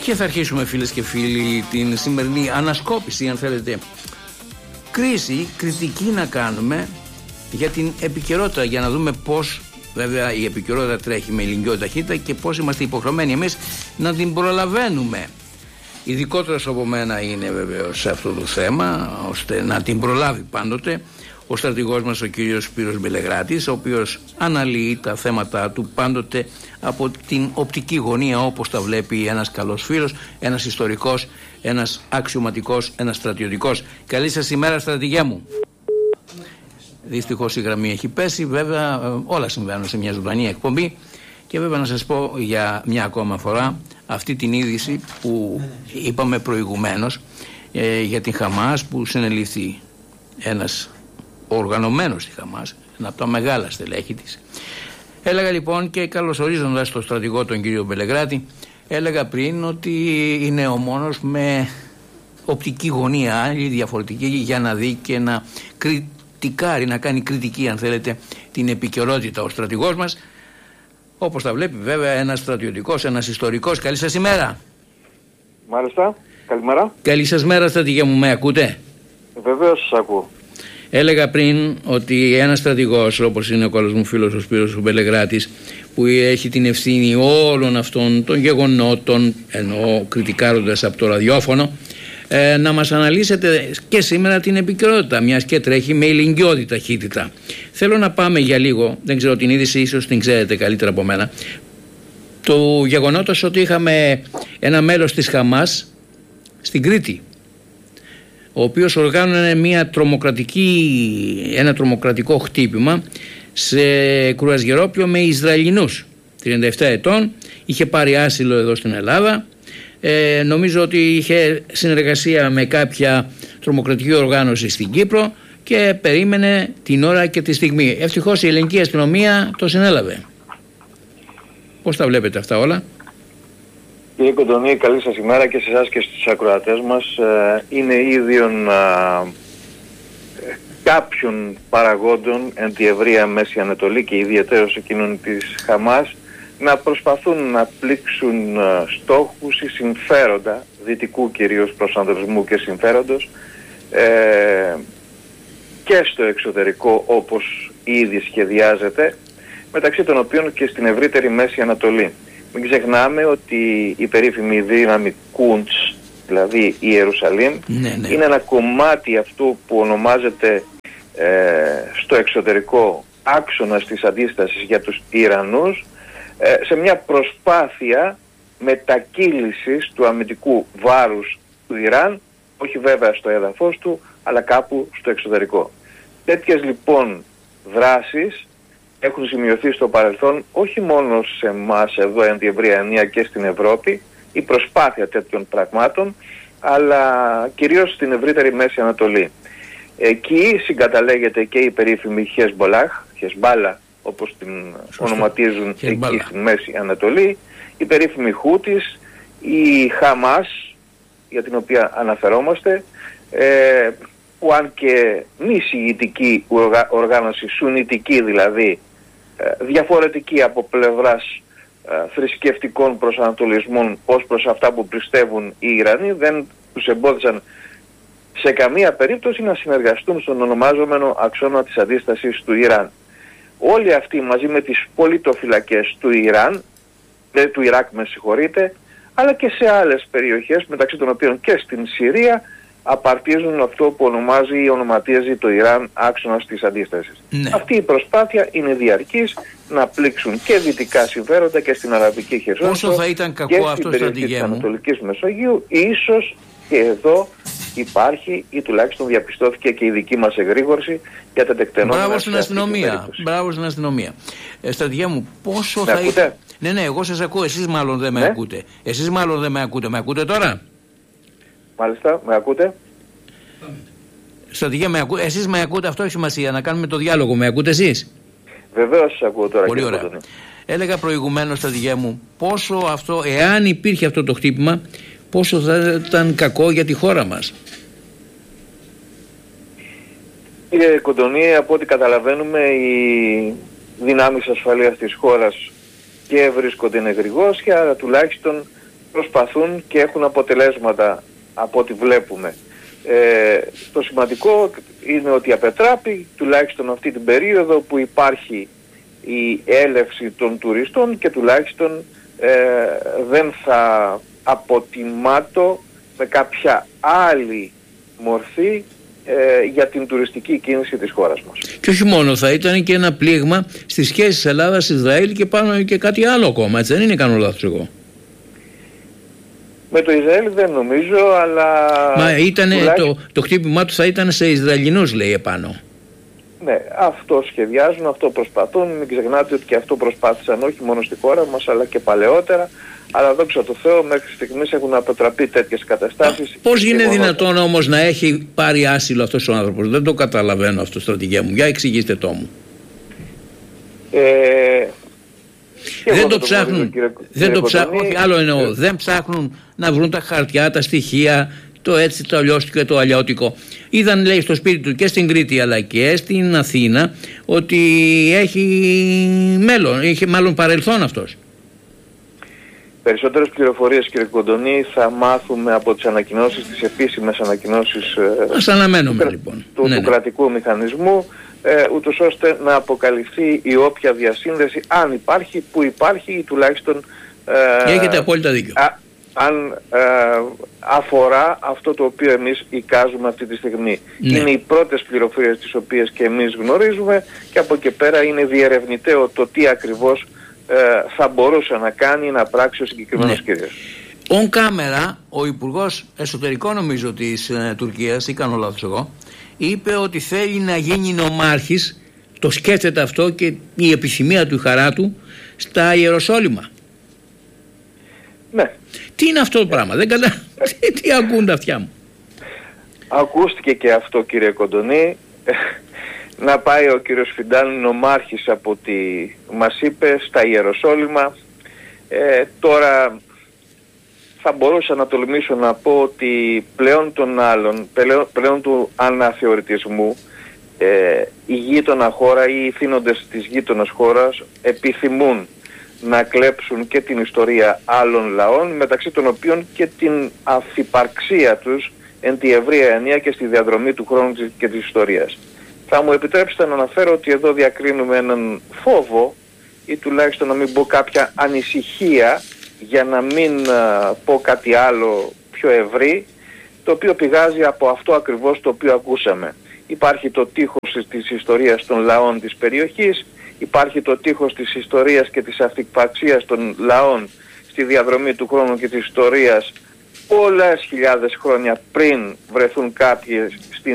Και θα αρχίσουμε, φίλες και φίλοι, την σημερινή ανασκόπηση, αν θέλετε, κρίση, κριτική να κάνουμε για την επικαιρότητα, για να δούμε πώς βέβαια η επικαιρότητα τρέχει με ηλικιώδη ταχύτητα και πώς είμαστε υποχρεωμένοι εμείς να την προλαβαίνουμε. Ειδικότερος από μένα είναι βεβαίως σε αυτό το θέμα, ώστε να την προλάβει πάντοτε ο στρατηγός μας, ο κύριος Σπύρος Μπελεγράτης, ο οποίος αναλύει τα θέματα του πάντοτε από την οπτική γωνία, όπως τα βλέπει ένας καλός φίλος, ένας ιστορικός, ένας αξιωματικός, ένας στρατιωτικός. Καλή σας ημέρα, στρατηγέ μου. Δυστυχώς η γραμμή έχει πέσει, βέβαια όλα συμβαίνουν σε μια ζωντανή εκπομπή. Και βέβαια να σας πω για μια ακόμα φορά αυτή την είδηση που είπαμε προηγουμένως για την Χαμάς, που συνελήφθη ένας οργανωμένος στη Χαμάς, ένα από τα μεγάλα στελέχη της. Έλεγα λοιπόν, και καλωσορίζοντας τον στρατηγό τον κύριο Μπελεγράτη, έλεγα πριν ότι είναι ο μόνος με οπτική γωνία άλλη διαφορετική για να δει και να κριτικάρει, να κάνει κριτική, αν θέλετε, την επικαιρότητα. Ο στρατηγός μας, όπως τα βλέπει βέβαια, ένας στρατιωτικός, ένας ιστορικός. Καλή σας ημέρα. Μάλιστα, καλημέρα. Καλή σας μέρα, στρατηγέ μου, με ακούτε? Βεβαίως σας ακούω. Έλεγα πριν ότι ένας στρατηγός, όπως είναι ο καλός μου φίλος ο Σπύρος Μπελεγράτης, που έχει την ευθύνη όλων αυτών των γεγονότων, ενώ κριτικάροντας από το ραδιόφωνο, να μας αναλύσετε και σήμερα την επικαιρότητα, μιας και τρέχει με ηλικιώδη ταχύτητα. Θέλω να πάμε για λίγο, δεν ξέρω την είδηση, ίσως την ξέρετε καλύτερα από μένα, το γεγονότος ότι είχαμε ένα μέλος της Χαμάς στην Κρήτη, ο οποίος οργάνωνε ένα τρομοκρατικό χτύπημα σε κρουαζιερόπλιο με Ισραηλινούς, 37 ετών, είχε πάρει άσυλο εδώ στην Ελλάδα. Νομίζω ότι είχε συνεργασία με κάποια τρομοκρατική οργάνωση στην Κύπρο και περίμενε την ώρα και τη στιγμή. Ευτυχώς η ελληνική αστυνομία το συνέλαβε. Πώς τα βλέπετε αυτά όλα? Κύριε Κοντονή, καλή σας ημέρα και σε εσάς και στους ακροατές μας. Είναι ίδιον κάποιων παραγόντων εν τη ευρεία Μέση Ανατολή και ιδιαιτέρως εκείνων της Χαμάς να προσπαθούν να πλήξουν στόχους ή συμφέροντα, δυτικού κυρίως προσανατολισμού και συμφέροντος, και στο εξωτερικό όπως ήδη σχεδιάζεται, μεταξύ των οποίων και στην ευρύτερη Μέση Ανατολή. Μην ξεχνάμε ότι η περίφημη δύναμη Κούντς, δηλαδή η Ιερουσαλήμ, είναι ένα κομμάτι αυτού που ονομάζεται στο εξωτερικό άξονας της αντίστασης για τους Ιρανούς, σε μια προσπάθεια μετακύλησης του αμυντικού βάρους του Ιράν, όχι βέβαια στο έδαφος του, αλλά κάπου στο εξωτερικό. Τέτοιες λοιπόν δράσεις έχουν σημειωθεί στο παρελθόν, όχι μόνο σε εμάς εδώ εν τη ευρεία ενία και στην Ευρώπη, η προσπάθεια τέτοιων πραγμάτων, αλλά κυρίως στην ευρύτερη Μέση Ανατολή. Εκεί συγκαταλέγεται και η περίφημη Χεσμπάλα, όπως την ονοματίζουν εκεί στην Μέση Ανατολή, η περίφημη Χούτις, η Χαμάς, για την οποία αναφερόμαστε, που αν και μη σιητική οργάνωση, σουνιτική δηλαδή, διαφορετική από πλευράς θρησκευτικών προσανατολισμών ως προς αυτά που πιστεύουν οι Ιρανοί, δεν τους εμπόδισαν σε καμία περίπτωση να συνεργαστούν στον ονομάζομενο αξώνα της αντίστασης του Ιράν. Όλοι αυτοί μαζί με τις πολιτοφυλακές του του Ιράκ με συγχωρείτε, αλλά και σε άλλες περιοχές, μεταξύ των οποίων και στην Συρία, απαρτίζουν αυτό που ονοματίζει το Ιράν άξονας της αντίστασης. Ναι. Αυτή η προσπάθεια είναι διαρκής να πλήξουν και δυτικά συμφέροντα και στην Αραβική Χερσόνησο. Όσο θα ήταν κακό αυτό, στρατηγέ της Ανατολικής Μεσογείου, ίσως και εδώ υπάρχει ή τουλάχιστον διαπιστώθηκε και η δική μας εγρήγορση για τα τεκτενόμενα. Μπράβο στην αστυνομία. Μπράβο στην αστυνομία. Στρατηγέ μου, πόσο με θα ακούτε? Ναι, εγώ σας ακούω. Εσείς μάλλον δεν με ακούτε. Εσείς μάλλον δεν με ακούτε. Με ακούτε τώρα? Μάλιστα, με ακούτε? Στρατηγέ, εσείς με ακούτε? Αυτό έχει σημασία, να κάνουμε το διάλογο. Με ακούτε εσείς? Βεβαίως σας ακούω τώρα. Πολύ ωραία. Έλεγα προηγουμένως, στρατηγέ μου, πόσο αυτό, εάν υπήρχε αυτό το χτύπημα, πόσο θα ήταν κακό για τη χώρα μας. Κύριε Κοντονή, από ό,τι καταλαβαίνουμε, οι δυνάμεις ασφαλείας της χώρας και βρίσκονται εν εγρηγόρσια, αλλά τουλάχιστον προσπαθούν και έχουν αποτελέσματα από ό,τι βλέπουμε. Το σημαντικό είναι ότι απετράπει τουλάχιστον αυτή την περίοδο που υπάρχει η έλευση των τουριστών και τουλάχιστον δεν θα αποτιμάτω με κάποια άλλη μορφή για την τουριστική κίνηση της χώρας μας. Και όχι μόνο, θα ήταν και ένα πλήγμα στις σχέσεις Ελλάδας-Ισραήλ και πάνω και κάτι άλλο ακόμα, έτσι δεν είναι, κάνω λάθος εγώ? Με το Ισραήλ δεν νομίζω, αλλά... Μα ήτανε, το χτύπημά του θα ήταν σε Ισραηλινούς, λέει, επάνω. Ναι, αυτό σχεδιάζουν, αυτό προσπαθούν. Μην ξεχνάτε ότι και αυτό προσπάθησαν όχι μόνο στη χώρα μας, αλλά και παλαιότερα. Αλλά δόξα τω Θεώ, μέχρι στιγμής έχουν αποτραπεί τέτοιες καταστάσεις. Πώς είναι δυνατόν όμως να έχει πάρει άσυλο αυτός ο άνθρωπος? Δεν το καταλαβαίνω αυτό, στρατηγέ μου. Για εξηγήστε το μου. Δεν το ψάχνουν, όχι άλλο εννοώ, δεν ψάχνουν να βρουν τα χαρτιά, τα στοιχεία, το έτσι, το αλλιώτικο και το αλλιώτικο. Είδαν, λέει, στο σπίτι του και στην Κρήτη αλλά και στην Αθήνα ότι έχει μέλλον, είχε μάλλον παρελθόν αυτός. Περισσότερες πληροφορίες, κύριε Κοντονή, θα μάθουμε από τις ανακοινώσεις, τις επίσημες ανακοινώσεις του κρατικού μηχανισμού, ούτως ώστε να αποκαλυφθεί η όποια διασύνδεση, αν υπάρχει, που υπάρχει ή τουλάχιστον έχετε απόλυτα δίκιο. Αν αφορά αυτό το οποίο εμείς εικάζουμε αυτή τη στιγμή. Ναι. Είναι οι πρώτες πληροφορίες τις οποίες και εμείς γνωρίζουμε και από εκεί πέρα είναι διερευνητέο το τι ακριβώς θα μπορούσε να κάνει, να πράξει ο συγκεκριμένος κύριος. On camera, ο Υπουργός Εσωτερικών νομίζω της Τουρκίας, ή κάνω λάθος εγώ, είπε ότι θέλει να γίνει νομάρχης, το σκέφτεται αυτό και η επιθυμία του, η χαρά του, στα Ιεροσόλυμα. Ναι. Τι είναι αυτό το πράγμα, δεν τι ακούν τα αυτιά μου. Ακούστηκε και αυτό, κύριε Κοντονή. Να πάει ο κύριος Φιντάν νομάρχης από ό,τι μας είπε στα Ιεροσόλυμα. Τώρα θα μπορούσα να τολμήσω να πω ότι πλέον των άλλων, πλέον του αναθεωρητισμού, η γείτονα χώρα ή οι θύνοντες της γείτονας χώρας επιθυμούν να κλέψουν και την ιστορία άλλων λαών, μεταξύ των οποίων και την αφυπαρξία τους εν τη ευρεία ενία και στη διαδρομή του χρόνου και της ιστορίας. Θα μου επιτρέψετε να αναφέρω ότι εδώ διακρίνουμε έναν φόβο ή τουλάχιστον να μην πω κάποια ανησυχία, για να μην πω κάτι άλλο πιο ευρύ, το οποίο πηγάζει από αυτό ακριβώς το οποίο ακούσαμε. Υπάρχει το τείχος της ιστορίας των λαών της περιοχής, υπάρχει το τείχος της ιστορίας και της αυτυπαρξίας των λαών στη διαδρομή του χρόνου και της ιστορίας πολλές χιλιάδες χρόνια πριν βρεθούν κάποιες στην